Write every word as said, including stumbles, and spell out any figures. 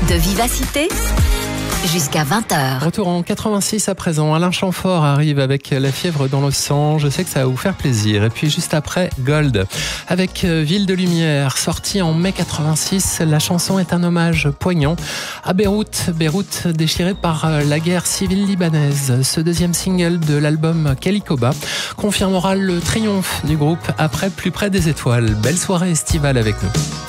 de vivacité jusqu'à vingt heures. Retour en quatre-vingt-six à présent. Alain Chamfort arrive avec La fièvre dans le sang. Je sais que ça va vous faire plaisir. Et puis juste après, Gold avec Ville de lumière. Sortie en mai quatre-vingt-six, la chanson est un hommage poignant à Beyrouth. Beyrouth déchirée par la guerre civile libanaise. Ce deuxième single de l'album Kalikoba confirmera le triomphe du groupe après Plus près des étoiles. Belle soirée estivale avec nous.